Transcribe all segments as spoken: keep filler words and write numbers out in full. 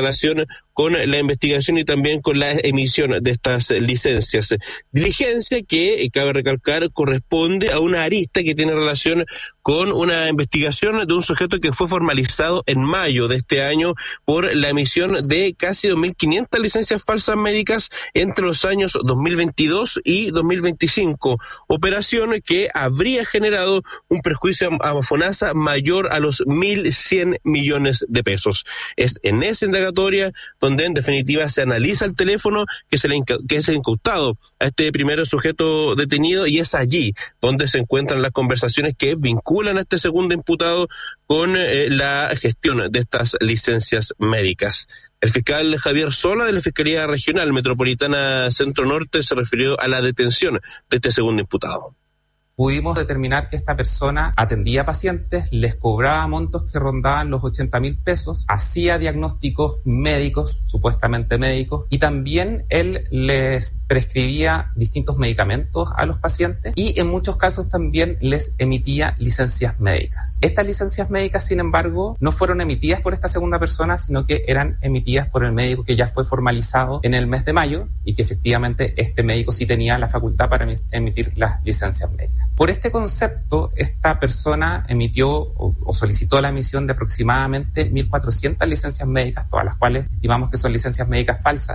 relación con la investigación y también con la emisión de estas licencias. Diligencia que, cabe recalcar, corresponde a una arista que tiene relación con una investigación de un sujeto que fue formalizado en mayo de este año por la emisión de casi dos mil quinientas licencias falsas médicas entre los años dos mil veintidós y dos mil veinticinco, operación que habría generado un perjuicio a FONASA mayor a los mil cien millones de pesos. Es en esa indagatoria donde en definitiva se analiza el teléfono que, se le inca- que es incautado a este primer sujeto detenido, y es allí donde se encuentran las conversaciones que vinculan a este segundo imputado con eh, la gestión de estas licencias médicas. El fiscal Javier Sola, de la Fiscalía Regional Metropolitana Centro Norte, se refirió a la detención de este segundo imputado. Pudimos determinar que esta persona atendía pacientes, les cobraba montos que rondaban los ochenta mil pesos, hacía diagnósticos médicos, supuestamente médicos, y también él les prescribía distintos medicamentos a los pacientes y en muchos casos también les emitía licencias médicas. Estas licencias médicas, sin embargo, no fueron emitidas por esta segunda persona, sino que eran emitidas por el médico que ya fue formalizado en el mes de mayo y que efectivamente este médico sí tenía la facultad para emitir las licencias médicas. Por este concepto, esta persona emitió o, o solicitó la emisión de aproximadamente mil cuatrocientas licencias médicas, todas las cuales estimamos que son licencias médicas falsas.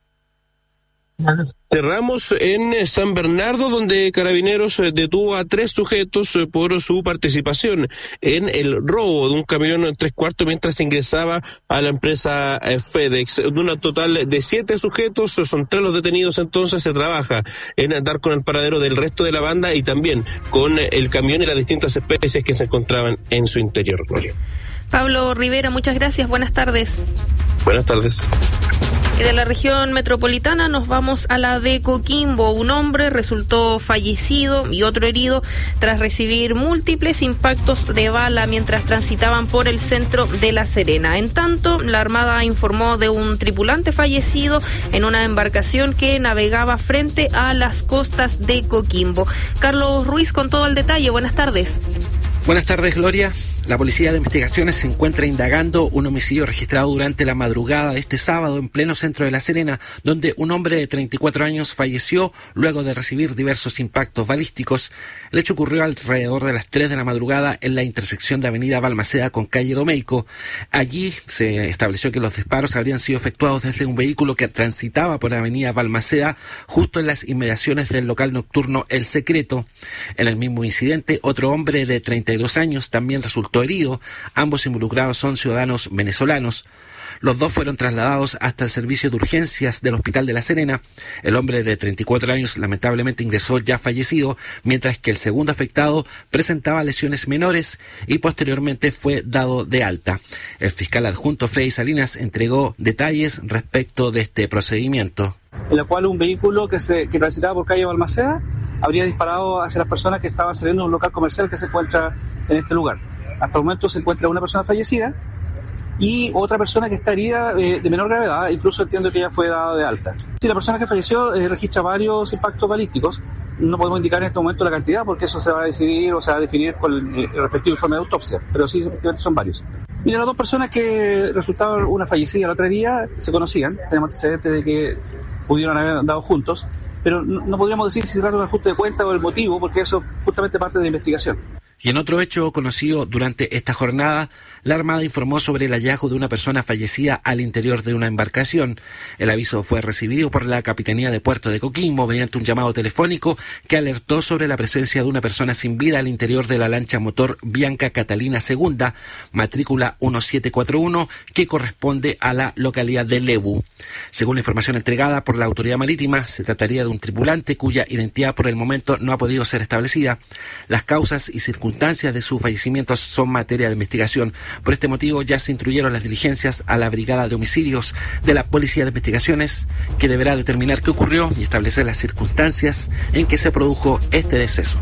Cerramos en San Bernardo, donde Carabineros detuvo a tres sujetos por su participación en el robo de un camión en tres cuartos mientras ingresaba a la empresa FedEx. De un total de siete sujetos, son tres los detenidos. Entonces se trabaja en dar con el paradero del resto de la banda y también con el camión y las distintas especies que se encontraban en su interior. Gloria. Pablo Rivera, muchas gracias. Buenas tardes. Buenas tardes. Y de la región metropolitana nos vamos a la de Coquimbo. Un hombre resultó fallecido y otro herido tras recibir múltiples impactos de bala mientras transitaban por el centro de La Serena. En tanto, la Armada informó de un tripulante fallecido en una embarcación que navegaba frente a las costas de Coquimbo. Carlos Ruiz con todo el detalle. Buenas tardes. Buenas tardes, Gloria. La Policía de Investigaciones se encuentra indagando un homicidio registrado durante la madrugada de este sábado en pleno centro de La Serena, donde un hombre de treinta y cuatro años falleció luego de recibir diversos impactos balísticos. El hecho ocurrió alrededor de las tres de la madrugada en la intersección de Avenida Balmaceda con calle Domeico. Allí se estableció que los disparos habrían sido efectuados desde un vehículo que transitaba por Avenida Balmaceda, justo en las inmediaciones del local nocturno El Secreto. En el mismo incidente, otro hombre de treinta y dos años también resultó herido. Ambos involucrados son ciudadanos venezolanos. Los dos fueron trasladados hasta el servicio de urgencias del Hospital de La Serena. El hombre de treinta y cuatro años lamentablemente ingresó ya fallecido, mientras que el segundo afectado presentaba lesiones menores y posteriormente fue dado de alta. El fiscal adjunto Freddy Salinas entregó detalles respecto de este procedimiento. En la cual un vehículo que se que transitaba por calle Balmaceda habría disparado hacia las personas que estaban saliendo de un local comercial que se encuentra en este lugar. Hasta el momento se encuentra una persona fallecida y otra persona que está herida eh, de menor gravedad, incluso entiendo que ya fue dada de alta. Si la persona que falleció eh, registra varios impactos balísticos, no podemos indicar en este momento la cantidad porque eso se va a decidir o se va a definir con el, el respectivo informe de autopsia, pero sí, efectivamente son varios. Mira, las dos personas que resultaron, una fallecida la otra día, se conocían, tenemos antecedentes de que pudieron haber andado juntos, pero no, no podríamos decir si se trata de un ajuste de cuenta o el motivo, porque eso es justamente parte de la investigación. Y en otro hecho conocido durante esta jornada, la Armada informó sobre el hallazgo de una persona fallecida al interior de una embarcación. El aviso fue recibido por la Capitanía de Puerto de Coquimbo mediante un llamado telefónico que alertó sobre la presencia de una persona sin vida al interior de la lancha motor Bianca Catalina segunda, matrícula uno siete cuatro uno, que corresponde a la localidad de Lebu. Según la información entregada por la autoridad marítima, se trataría de un tripulante cuya identidad por el momento no ha podido ser establecida. Las causas y circunstancias circunstancias de su fallecimiento son materia de investigación. Por este motivo ya se instruyeron las diligencias a la Brigada de Homicidios de la Policía de Investigaciones, que deberá determinar qué ocurrió y establecer las circunstancias en que se produjo este deceso.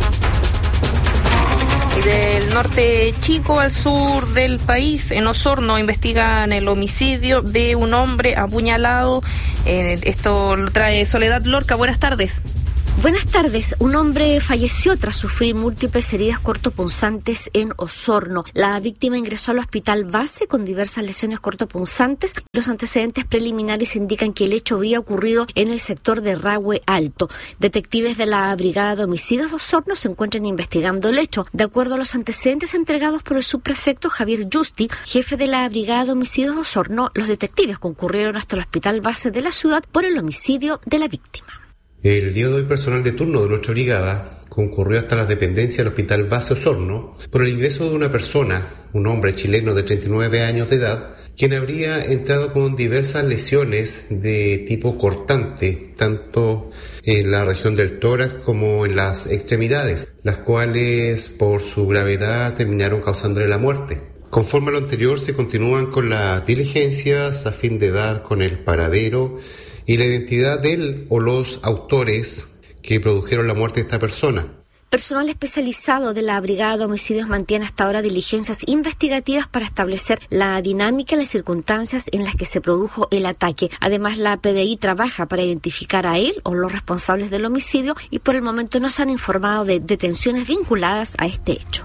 Y del norte chico al sur del país, en Osorno, investigan el homicidio de un hombre apuñalado. Eh, esto lo trae Soledad Lorca. Buenas tardes. Buenas tardes. Un hombre falleció tras sufrir múltiples heridas cortopunzantes en Osorno. La víctima ingresó al hospital base con diversas lesiones cortopunzantes. Los antecedentes preliminares indican que el hecho habría ocurrido en el sector de Rahue Alto. Detectives de la Brigada de Homicidios de Osorno se encuentran investigando el hecho. De acuerdo a los antecedentes entregados por el subprefecto Javier Justi, jefe de la Brigada de Homicidios de Osorno, los detectives concurrieron hasta el hospital base de la ciudad por el homicidio de la víctima. El día de hoy, personal de turno de nuestra brigada concurrió hasta las dependencias del Hospital Base Osorno por el ingreso de una persona, un hombre chileno de treinta y nueve años de edad, quien habría entrado con diversas lesiones de tipo cortante, tanto en la región del tórax como en las extremidades, las cuales por su gravedad terminaron causándole la muerte. Conforme a lo anterior, se continúan con las diligencias a fin de dar con el paradero y la identidad del o los autores que produjeron la muerte de esta persona. Personal especializado de la Brigada de Homicidios mantiene hasta ahora diligencias investigativas para establecer la dinámica y las circunstancias en las que se produjo el ataque. Además, la P D I trabaja para identificar a él o los responsables del homicidio y por el momento no se han informado de detenciones vinculadas a este hecho.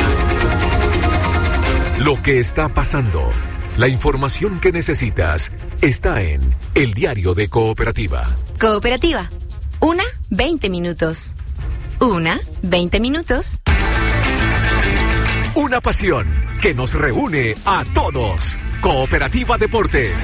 Lo que está pasando. La información que necesitas está en El Diario de Cooperativa. Cooperativa. Una, veinte minutos. Una, veinte minutos. Una pasión que nos reúne a todos. Cooperativa Deportes.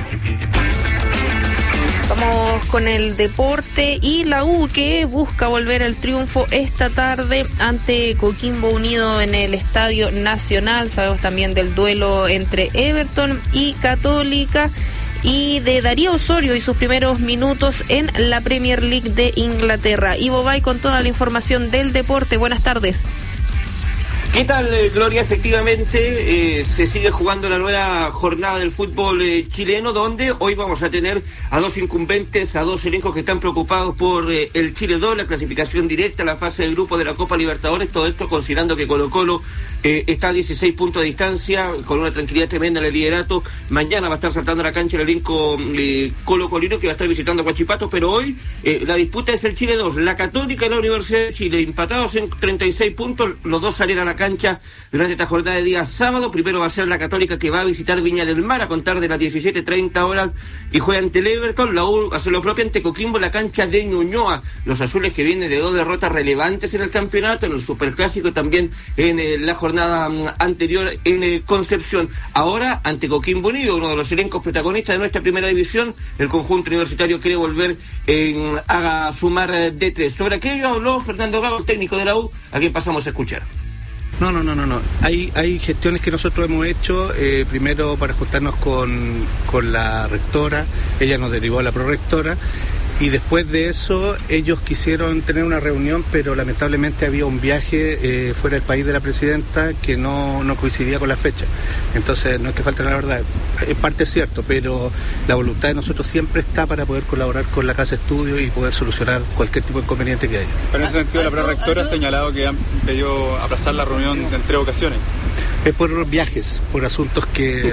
Vamos con el deporte y la U que busca volver al triunfo esta tarde ante Coquimbo Unido en el Estadio Nacional. Sabemos también del duelo entre Everton y Católica y de Darío Osorio y sus primeros minutos en la Premier League de Inglaterra. Ivo Bay con toda la información del deporte. Buenas tardes. ¿Qué tal, Gloria? Efectivamente, eh, se sigue jugando la nueva jornada del fútbol eh, chileno, donde hoy vamos a tener a dos incumbentes, a dos elencos que están preocupados por eh, el Chile dos, la clasificación directa a la fase de grupo de la Copa Libertadores. Todo esto considerando que Colo Colo eh, está a dieciséis puntos de distancia, con una tranquilidad tremenda en el liderato. Mañana va a estar saltando a la cancha el elenco eh, Colo Colino, que va a estar visitando a Huachipato, pero hoy eh, la disputa es el Chile dos. La Católica y la Universidad de Chile, empatados en treinta y seis puntos, los dos salieron a la cancha durante esta jornada de día sábado. Primero va a ser la Católica, que va a visitar Viña del Mar a contar de las diecisiete treinta horas y juega ante el Everton. La U hace lo propio ante Coquimbo en la cancha de Ñuñoa. Los azules, que vienen de dos derrotas relevantes en el campeonato, en el Superclásico y también en eh, la jornada um, anterior en eh, Concepción. Ahora ante Coquimbo Unido, uno de los elencos protagonistas de nuestra primera división. El conjunto universitario quiere volver eh, a sumar eh, de tres. Sobre aquello habló Fernando Gago, el técnico de la U, a quien pasamos a escuchar. No, no, no, no, no. Hay, hay gestiones que nosotros hemos hecho, eh, primero para juntarnos con, con la rectora, ella nos derivó a la prorectora, y después de eso ellos quisieron tener una reunión, pero lamentablemente había un viaje eh, fuera del país de la presidenta que no, no coincidía con la fecha. Entonces, no es que falte la verdad, en parte es cierto, pero la voluntad de nosotros siempre está para poder colaborar con la Casa de Estudio y poder solucionar cualquier tipo de inconveniente que haya. Pero en ese sentido, la prorectora ha señalado que han pedido aplazar la reunión en tres ocasiones. Es por viajes, por asuntos que...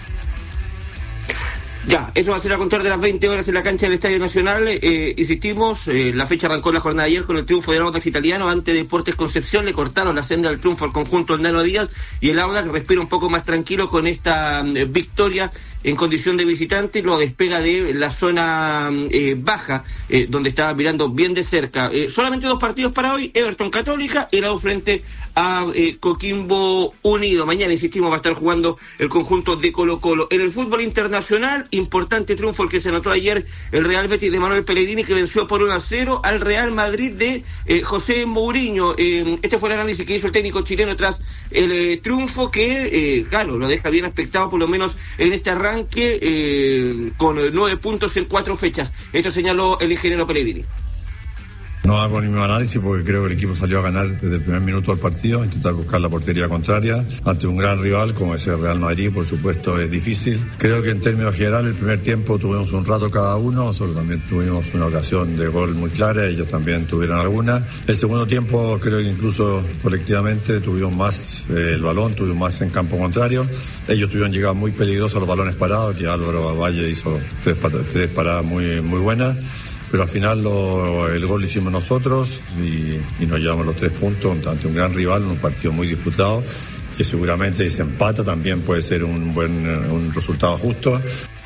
Ya, eso va a ser a contar de las veinte horas en la cancha del Estadio Nacional. Eh, insistimos, eh, la fecha arrancó la jornada de ayer con el triunfo del Audax italiano ante Deportes Concepción. Le cortaron la senda del triunfo al conjunto del Nano Díaz, y el Audax respira un poco más tranquilo con esta eh, victoria en condición de visitante. Lo despega de la zona eh, baja, eh, donde estaba mirando bien de cerca. Eh, solamente dos partidos para hoy: Everton Católica y la U frente a eh, Coquimbo Unido. Mañana, insistimos, va a estar jugando el conjunto de Colo Colo. En el fútbol internacional, importante triunfo el que se anotó ayer el Real Betis de Manuel Pellegrini, que venció por uno a cero al Real Madrid de eh, José Mourinho. Eh, este fue el análisis que hizo el técnico chileno tras el eh, triunfo, que, eh, claro, lo deja bien expectado, por lo menos en este arranque, eh, con nueve puntos en cuatro fechas. Esto señaló el ingeniero Pellegrini. No hago ningún análisis porque creo que el equipo salió a ganar desde el primer minuto del partido, intentar buscar la portería contraria ante un gran rival como es el Real Madrid. Por supuesto es difícil. Creo que en términos generales el primer tiempo tuvimos un rato cada uno, nosotros también tuvimos una ocasión de gol muy clara, ellos también tuvieron alguna. El segundo tiempo creo que incluso colectivamente tuvimos más eh, el balón, tuvimos más en campo contrario. Ellos tuvieron llegado muy peligrosos a los balones parados, que Álvaro Valle hizo tres, tres paradas muy, muy buenas. pero al final lo, el gol lo hicimos nosotros y, y nos llevamos los tres puntos ante un gran rival, un partido muy disputado, que seguramente si se empata también puede ser un buen un resultado justo.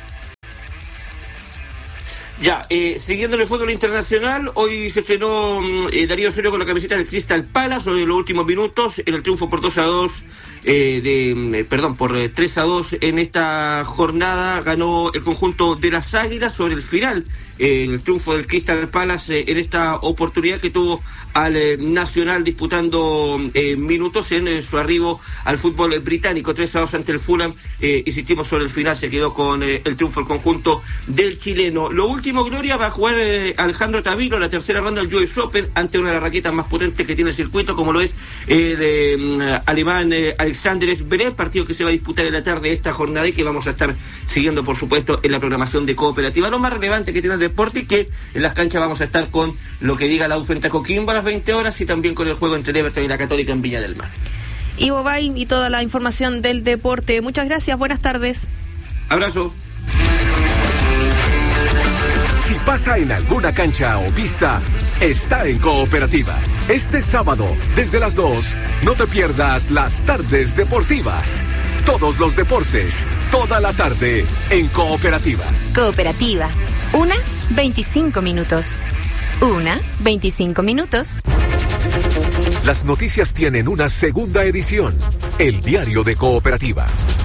Ya, eh, siguiendo en el fútbol internacional, hoy se estrenó eh, Darío Osorio con la camiseta del Crystal Palace, hoy en los últimos minutos, en el triunfo por dos a dos, eh, de, eh, perdón, por eh, tres a dos en esta jornada, ganó el conjunto de las Águilas sobre el final, eh, el triunfo del Crystal Palace eh, en esta oportunidad que tuvo al eh, Nacional disputando eh, minutos en eh, su arribo al fútbol eh, británico, tres a dos ante el Fulham, eh, insistimos sobre el final, se quedó con eh, el triunfo el conjunto del chileno. Lo último, Gloria, va a jugar eh, Alejandro Tavilo la tercera ronda del U S Open ante una de las raquetas más potentes que tiene el circuito, como lo es el eh, alemán eh, Alexander Zverev, partido que se va a disputar en la tarde de esta jornada y que vamos a estar siguiendo, por supuesto, en la programación de Cooperativa. Lo más relevante que tiene el deporte y que en las canchas vamos a estar con lo que diga la U frente a Coquimbo a las veinte horas y también con el juego entre el Everton y la Católica en Viña del Mar. Ivo Bay y toda la información del deporte. Muchas gracias, buenas tardes. Abrazo. Si pasa en alguna cancha o pista, está en Cooperativa. Este sábado, desde las dos, no te pierdas las tardes deportivas. Todos los deportes, toda la tarde, en Cooperativa. Cooperativa. Una, veinticinco minutos. Una, veinticinco minutos. Las noticias tienen una segunda edición. El diario de Cooperativa.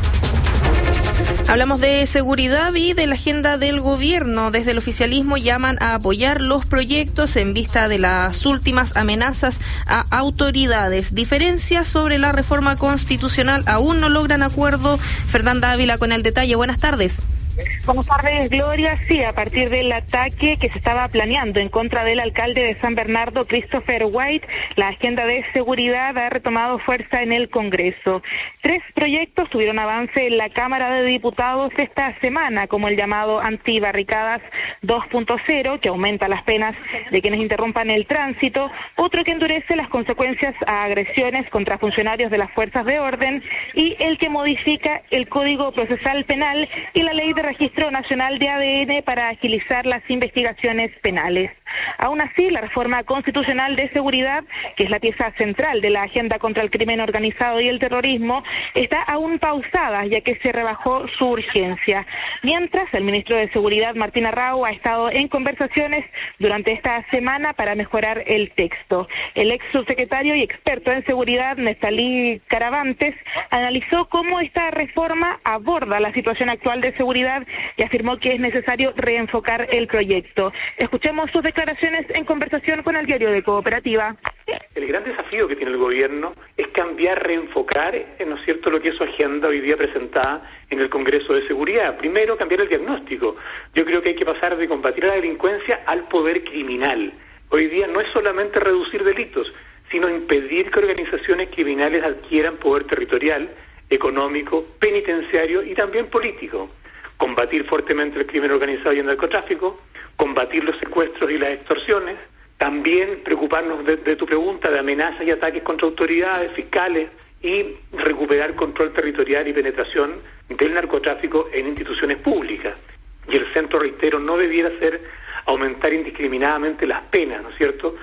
Hablamos de seguridad y de la agenda del gobierno. Desde el oficialismo llaman a apoyar los proyectos en vista de las últimas amenazas a autoridades. Diferencias sobre la reforma constitucional aún no logran acuerdo. Fernanda Ávila con el detalle. Buenas tardes. Buenas tardes, Gloria. Sí, a partir del ataque que se estaba planeando en contra del alcalde de San Bernardo, Christopher White, la agenda de seguridad ha retomado fuerza en el Congreso. Tres proyectos tuvieron avance en la Cámara de Diputados esta semana, como el llamado Antibarricadas dos punto cero, que aumenta las penas de quienes interrumpan el tránsito, otro que endurece las consecuencias a agresiones contra funcionarios de las fuerzas de orden, y el que modifica el Código Procesal Penal y la Ley de Registro Nacional de A D N para agilizar las investigaciones penales. Aún así, la reforma constitucional de seguridad, que es la pieza central de la agenda contra el crimen organizado y el terrorismo, está aún pausada, ya que se rebajó su urgencia. Mientras, el ministro de Seguridad, Martín Arrau, ha estado en conversaciones durante esta semana para mejorar el texto. El ex subsecretario y experto en seguridad, Nestalí Caravantes, analizó cómo esta reforma aborda la situación actual de seguridad y afirmó que es necesario reenfocar el proyecto. Escuchemos sus declaraciones en conversación con el diario de Cooperativa. El gran desafío que tiene el gobierno es cambiar, reenfocar, ¿no es cierto?, lo que es su agenda hoy día presentada en el Congreso de Seguridad. Primero, cambiar el diagnóstico. Yo creo que hay que pasar de combatir la delincuencia al poder criminal. Hoy día no es solamente reducir delitos, sino impedir que organizaciones criminales adquieran poder territorial, económico, penitenciario y también político. Combatir fuertemente el crimen organizado y el narcotráfico, combatir los secuestros y las extorsiones, también preocuparnos de, de tu pregunta de amenazas y ataques contra autoridades fiscales y recuperar control territorial y penetración del narcotráfico en instituciones públicas. Y el centro, reitero, no debiera ser aumentar indiscriminadamente las penas, ¿no es cierto?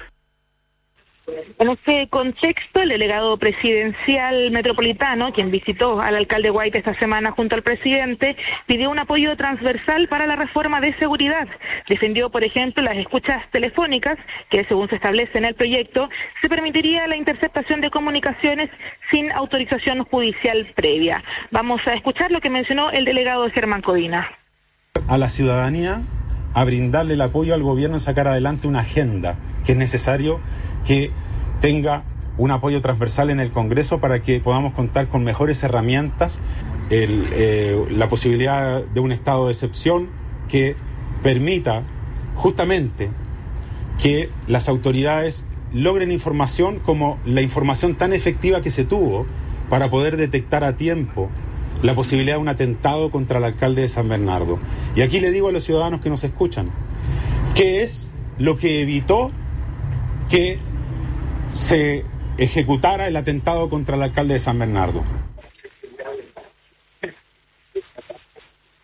En ese contexto, el delegado presidencial metropolitano, quien visitó al alcalde White esta semana junto al presidente, pidió un apoyo transversal para la reforma de seguridad. Defendió, por ejemplo, las escuchas telefónicas, que según se establece en el proyecto, se permitiría la interceptación de comunicaciones sin autorización judicial previa. Vamos a escuchar lo que mencionó el delegado Germán Codina. A la ciudadanía a brindarle el apoyo al gobierno en sacar adelante una agenda que es necesario que tenga un apoyo transversal en el Congreso para que podamos contar con mejores herramientas, el, eh, la posibilidad de un estado de excepción que permita justamente que las autoridades logren información como la información tan efectiva que se tuvo para poder detectar a tiempo la posibilidad de un atentado contra el alcalde de San Bernardo. Y aquí le digo a los ciudadanos que nos escuchan, ¿qué es lo que evitó que se ejecutara el atentado contra el alcalde de San Bernardo?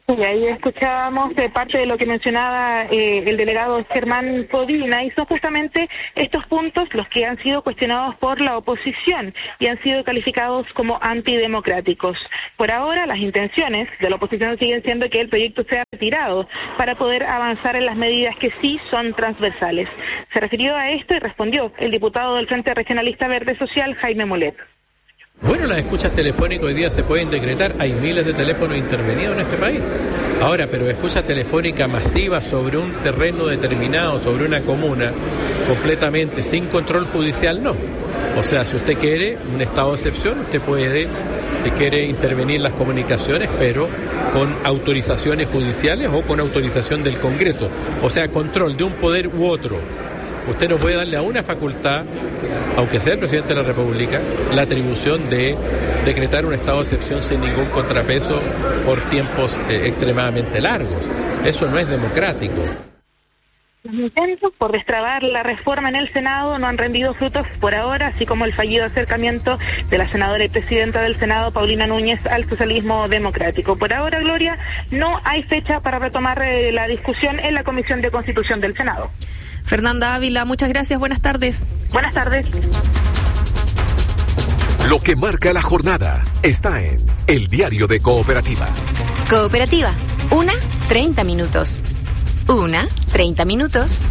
Y ahí escuchábamos eh, parte de lo que mencionaba eh, el delegado Germán Codina, y son justamente estos puntos los que han sido cuestionados por la oposición y han sido calificados como antidemocráticos. Por ahora, las intenciones de la oposición siguen siendo que el proyecto sea retirado para poder avanzar en las medidas que sí son transversales. Se refirió a esto y respondió el diputado del Frente Regionalista Verde Social, Jaime Molet. Bueno, las escuchas telefónicas hoy día se pueden decretar, hay miles de teléfonos intervenidos en este país. Ahora, pero escucha telefónica masiva sobre un terreno determinado, sobre una comuna, completamente sin control judicial, no. O sea, si usted quiere un estado de excepción, usted puede, si quiere, intervenir las comunicaciones, pero con autorizaciones judiciales o con autorización del Congreso. O sea, control de un poder u otro. Usted no puede darle a una facultad, aunque sea el presidente de la República, la atribución de decretar un estado de excepción sin ningún contrapeso por tiempos eh, extremadamente largos. Eso no es democrático. Los intentos por destrabar la reforma en el Senado no han rendido frutos por ahora, así como el fallido acercamiento de la senadora y presidenta del Senado, Paulina Núñez, al socialismo democrático. Por ahora, Gloria, no hay fecha para retomar eh, la discusión en la Comisión de Constitución del Senado. Fernanda Ávila, muchas gracias, buenas tardes. Buenas tardes. Lo que marca la jornada está en El Diario de Cooperativa. Cooperativa, una, treinta minutos. Una, treinta minutos.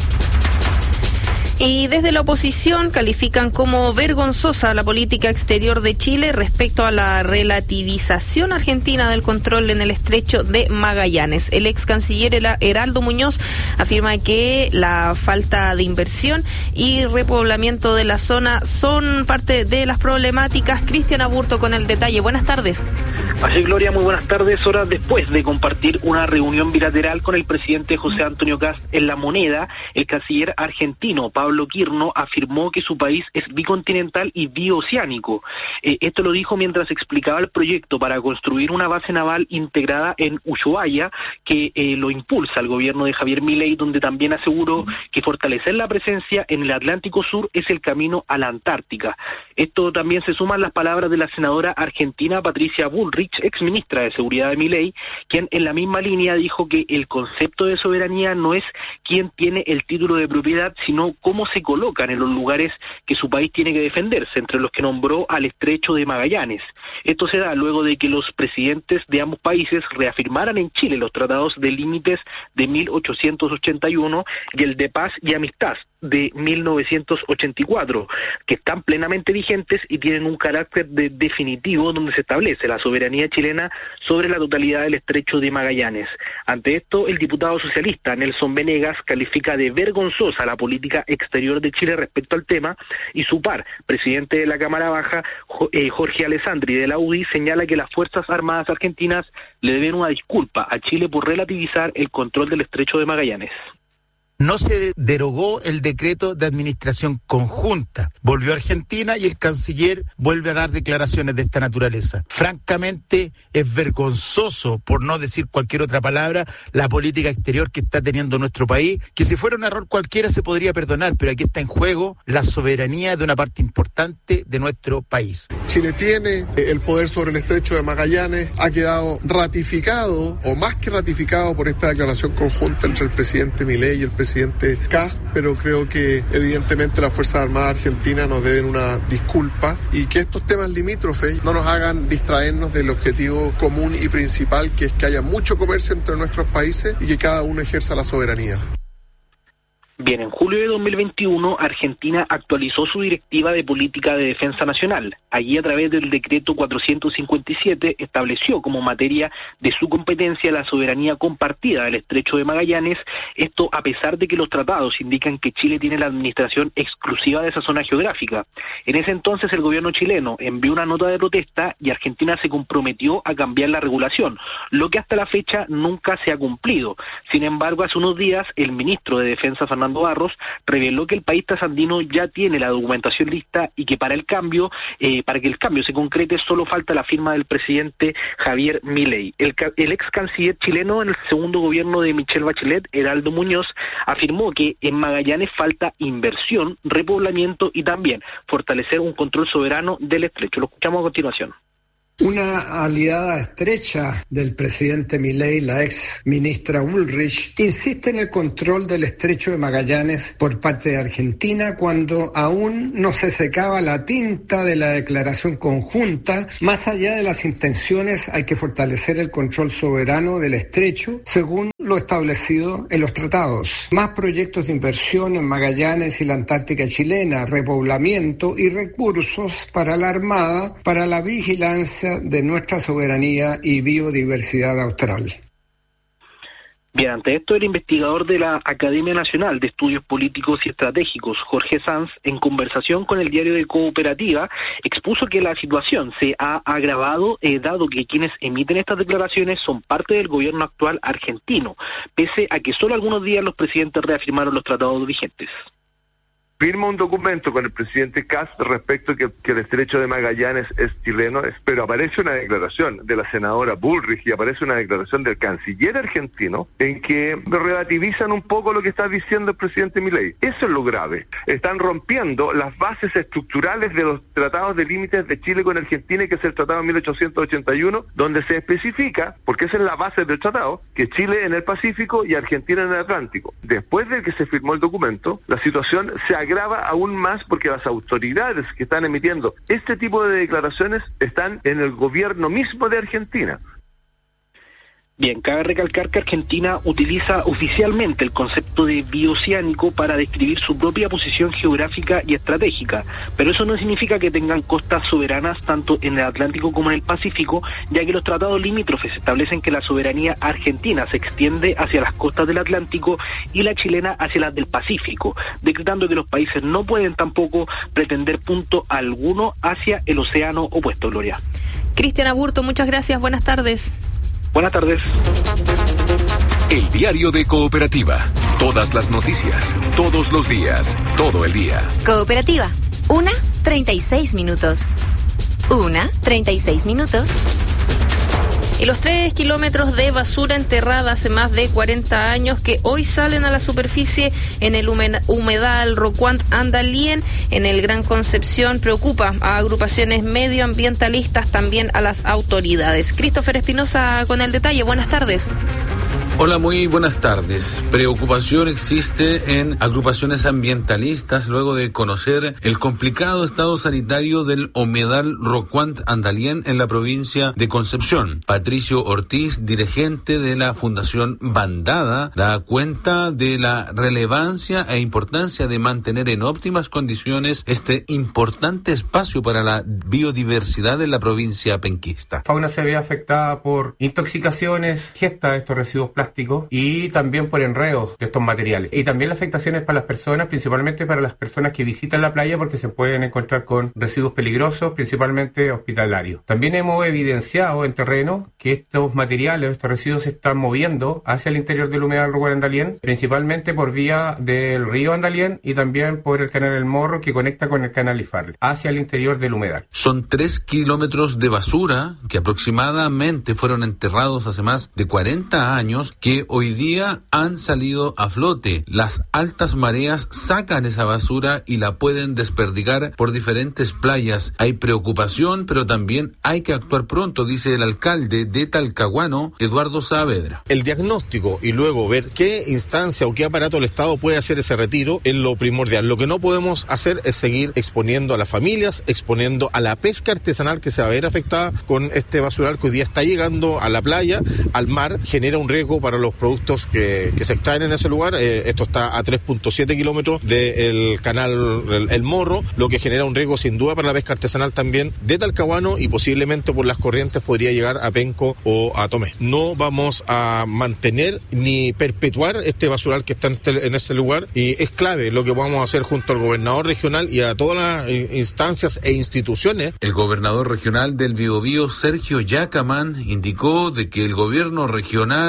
Y desde la oposición califican como vergonzosa la política exterior de Chile respecto a la relativización argentina del control en el estrecho de Magallanes. El ex canciller Heraldo Muñoz afirma que la falta de inversión y repoblamiento de la zona son parte de las problemáticas. Cristian Aburto con el detalle. Buenas tardes. Así, Gloria, muy buenas tardes. Horas después de compartir una reunión bilateral con el presidente José Antonio Kast en La Moneda, el canciller argentino Pablo Pablo Quirno afirmó que su país es bicontinental y bioceánico. Eh, esto lo dijo mientras explicaba el proyecto para construir una base naval integrada en Ushuaia, que eh, lo impulsa el gobierno de Javier Milei, donde también aseguró que fortalecer la presencia en el Atlántico Sur es el camino a la Antártica. Esto también se suman las palabras de la senadora argentina Patricia Bullrich, exministra de Seguridad de Milei, quien en la misma línea dijo que el concepto de soberanía no es quién tiene el título de propiedad, sino cómo se colocan en los lugares que su país tiene que defenderse, entre los que nombró al estrecho de Magallanes. Esto se da luego de que los presidentes de ambos países reafirmaran en Chile los tratados de límites de mil ochocientos ochenta y uno y el de paz y amistad de mil novecientos ochenta y cuatro, que están plenamente vigentes y tienen un carácter de definitivo, donde se establece la soberanía chilena sobre la totalidad del estrecho de Magallanes. Ante esto, el diputado socialista Nelson Venegas califica de vergonzosa la política exterior de Chile respecto al tema, y su par, presidente de la Cámara Baja, Jorge Alessandri de la U D I, señala que las Fuerzas Armadas argentinas le deben una disculpa a Chile por relativizar el control del estrecho de Magallanes. No se derogó el decreto de administración conjunta. Volvió a Argentina y el canciller vuelve a dar declaraciones de esta naturaleza. Francamente, es vergonzoso, por no decir cualquier otra palabra, la política exterior que está teniendo nuestro país, que si fuera un error cualquiera se podría perdonar, pero aquí está en juego la soberanía de una parte importante de nuestro país. Chile tiene el poder sobre el estrecho de Magallanes, ha quedado ratificado, o más que ratificado, por esta declaración conjunta entre el presidente Milei y el presidente presidente Kast, pero creo que evidentemente las Fuerzas Armadas Argentinas nos deben una disculpa y que estos temas limítrofes no nos hagan distraernos del objetivo común y principal, que es que haya mucho comercio entre nuestros países y que cada uno ejerza la soberanía. Bien, en julio de dos mil veintiuno, Argentina actualizó su Directiva de Política de Defensa Nacional. Allí, a través del decreto cuatrocientos cincuenta y siete, estableció como materia de su competencia la soberanía compartida del estrecho de Magallanes, esto a pesar de que los tratados indican que Chile tiene la administración exclusiva de esa zona geográfica. En ese entonces, el gobierno chileno envió una nota de protesta y Argentina se comprometió a cambiar la regulación, lo que hasta la fecha nunca se ha cumplido. Sin embargo, hace unos días, el ministro de Defensa, Fernando Barros, reveló que el país trasandino ya tiene la documentación lista y que para el cambio, eh, para que el cambio se concrete, solo falta la firma del presidente Javier Milei. El, el ex canciller chileno en el segundo gobierno de Michelle Bachelet, Heraldo Muñoz, afirmó que en Magallanes falta inversión, repoblamiento y también fortalecer un control soberano del estrecho. Lo escuchamos a continuación. Una aliada estrecha del presidente Milei, la ex ministra Bullrich, insiste en el control del estrecho de Magallanes por parte de Argentina cuando aún no se secaba la tinta de la declaración conjunta. Más allá de las intenciones, hay que fortalecer el control soberano del estrecho, según lo establecido en los tratados. Más proyectos de inversión en Magallanes y la Antártica chilena, repoblamiento y recursos para la Armada, para la vigilancia de nuestra soberanía y biodiversidad austral. Bien, ante esto, el investigador de la Academia Nacional de Estudios Políticos y Estratégicos, Jorge Sanz, en conversación con el diario de Cooperativa, expuso que la situación se ha agravado eh, dado que quienes emiten estas declaraciones son parte del gobierno actual argentino, pese a que solo algunos días los presidentes reafirmaron los tratados vigentes. Firma un documento con el presidente Kast respecto que, que el estrecho de Magallanes es chileno, pero aparece una declaración de la senadora Bullrich y aparece una declaración del canciller argentino en que relativizan un poco lo que está diciendo el presidente Milei. Eso es lo grave. Están rompiendo las bases estructurales de los tratados de límites de Chile con Argentina, que es el tratado de mil ochocientos ochenta y uno, donde se especifica, porque esa es la base del tratado, que Chile en el Pacífico y Argentina en el Atlántico. Después de que se firmó el documento, la situación se ha grava aún más porque las autoridades que están emitiendo este tipo de declaraciones están en el gobierno mismo de Argentina. Bien, cabe recalcar que Argentina utiliza oficialmente el concepto de bioceánico para describir su propia posición geográfica y estratégica, pero eso no significa que tengan costas soberanas tanto en el Atlántico como en el Pacífico, ya que los tratados limítrofes establecen que la soberanía argentina se extiende hacia las costas del Atlántico y la chilena hacia las del Pacífico, decretando que los países no pueden tampoco pretender punto alguno hacia el océano opuesto, Gloria. Cristian Aburto, muchas gracias, buenas tardes. Buenas tardes. El diario de Cooperativa. Todas las noticias, todos los días, todo el día. Cooperativa. Una, treinta y seis minutos. Una, treinta y seis minutos. Y los tres kilómetros de basura enterrada hace más de cuarenta años que hoy salen a la superficie en el humedal Rocuant Andalien, en el Gran Concepción, preocupa a agrupaciones medioambientalistas, también a las autoridades. Christopher Espinosa con el detalle. Buenas tardes. Hola, muy buenas tardes. Preocupación existe en agrupaciones ambientalistas luego de conocer el complicado estado sanitario del humedal Rocuant Andalien en la provincia de Concepción. Patricio Ortiz, dirigente de la Fundación Bandada, da cuenta de la relevancia e importancia de mantener en óptimas condiciones este importante espacio para la biodiversidad de la provincia penquista. La fauna se ve afectada por intoxicaciones, gesta de estos residuos plásticos y también por enredos de estos materiales. Y también las afectaciones para las personas, principalmente para las personas que visitan la playa, porque se pueden encontrar con residuos peligrosos, principalmente hospitalarios. También hemos evidenciado en terreno que estos materiales, estos residuos se están moviendo hacia el interior del humedal Rocuant Andalien, principalmente por vía del río Andalien y también por el canal El Morro que conecta con el canal Ifarle, hacia el interior del humedal. Son tres kilómetros de basura que aproximadamente fueron enterrados hace más de cuarenta años que hoy día han salido a flote. Las altas mareas sacan esa basura y la pueden desperdigar por diferentes playas. Hay preocupación, pero también hay que actuar pronto, dice el alcalde de Talcahuano, Eduardo Saavedra. El diagnóstico y luego ver qué instancia o qué aparato el Estado puede hacer ese retiro es lo primordial. Lo que no podemos hacer es seguir exponiendo a las familias, exponiendo a la pesca artesanal que se va a ver afectada con este basural que hoy día está llegando a la playa, al mar, genera un riesgo para los productos que, que se extraen en ese lugar. Eh, esto está a tres punto siete kilómetros del canal el, el Morro, lo que genera un riesgo sin duda para la pesca artesanal también de Talcahuano y posiblemente por las corrientes podría llegar a Penco o a Tomé. No vamos a mantener ni perpetuar este basural que está en, este, en ese lugar y es clave lo que vamos a hacer junto al gobernador regional y a todas las instancias e instituciones. El gobernador regional del Biobío, Sergio Yacamán, indicó de que el gobierno regional ante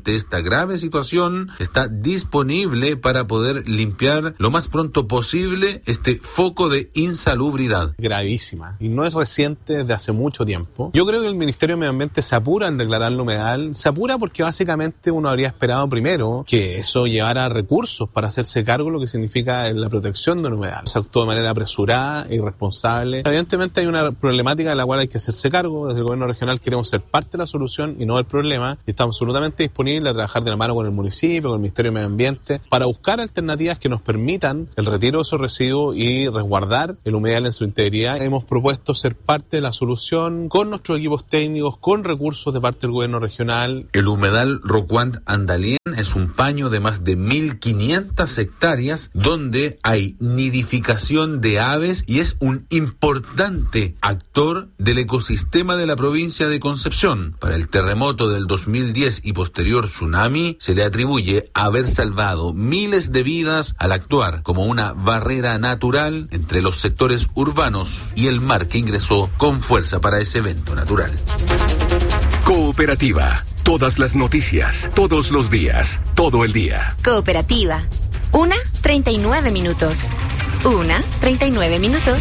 ante esta grave situación está disponible para poder limpiar lo más pronto posible este foco de insalubridad. Gravísima, y no es reciente, desde hace mucho tiempo. Yo creo que el Ministerio de Medio Ambiente se apura en declarar el humedal, se apura porque básicamente uno habría esperado primero que eso llevara recursos para hacerse cargo de lo que significa la protección del humedal. Se actuó de manera apresurada e irresponsable. Evidentemente hay una problemática de la cual hay que hacerse cargo. Desde el gobierno regional queremos ser parte de la solución y no del problema, y estamos absolutamente disponibles a trabajar de la mano con el municipio, con el Ministerio de Medio Ambiente, para buscar alternativas que nos permitan el retiro de esos residuos y resguardar el humedal en su integridad. Hemos propuesto ser parte de la solución con nuestros equipos técnicos, con recursos de parte del gobierno regional. El humedal Rocuant Andalién es un paño de más de mil quinientas hectáreas donde hay nidificación de aves y es un importante actor del ecosistema de la provincia de Concepción. Para el terremoto del dos mil diez y posterior tsunami se le atribuye haber salvado miles de vidas al actuar como una barrera natural entre los sectores urbanos y el mar que ingresó con fuerza para ese evento natural. Cooperativa. Todas las noticias, todos los días, todo el día. Cooperativa. Una, treinta y nueve minutos. Una, treinta y nueve minutos.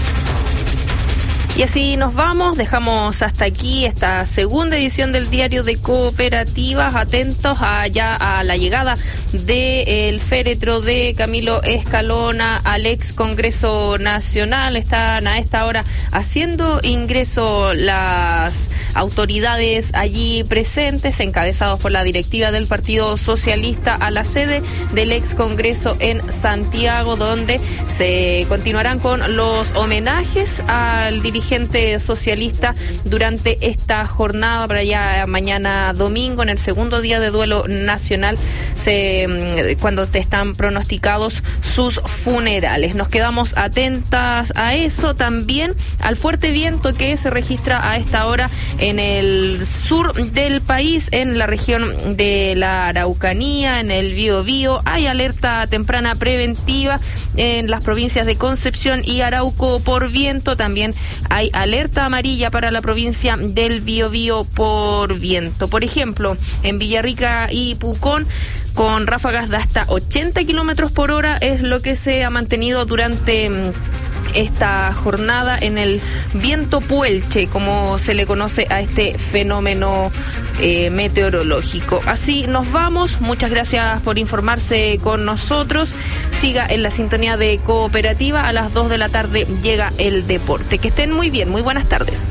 Y así nos vamos, dejamos hasta aquí esta segunda edición del Diario de Cooperativas, atentos allá a la llegada del féretro de Camilo Escalona al ex Congreso Nacional. Están a esta hora haciendo ingreso las autoridades allí presentes, encabezados por la directiva del Partido Socialista, a la sede del ex Congreso en Santiago, donde se continuarán con los homenajes al dirigente gente socialista durante esta jornada para ya mañana domingo, en el segundo día de duelo nacional, se, cuando te están pronosticados sus funerales. Nos quedamos atentas a eso, también al fuerte viento que se registra a esta hora en el sur del país, en la región de la Araucanía, en el Biobío. Hay alerta temprana preventiva en las provincias de Concepción y Arauco por viento. También hay alerta amarilla para la provincia del Biobío por viento. Por ejemplo, en Villarrica y Pucón, con ráfagas de hasta ochenta kilómetros por hora es lo que se ha mantenido durante esta jornada en el viento puelche, como se le conoce a este fenómeno eh, meteorológico. Así nos vamos. Muchas gracias por informarse con nosotros. Siga en la sintonía de Cooperativa. A las dos de la tarde llega el deporte. Que estén muy bien. Muy buenas tardes.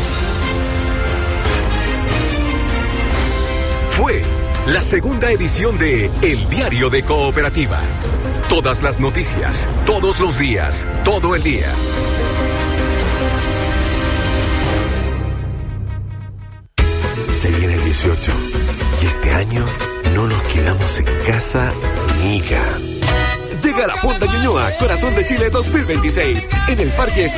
Fue la segunda edición de El Diario de Cooperativa. Todas las noticias, todos los días, todo el día. Se viene el dieciocho y este año no nos quedamos en casa ni. Llega la Fonda Ñuñoa, Corazón de Chile dos mil veintiséis, en el Parque Estadio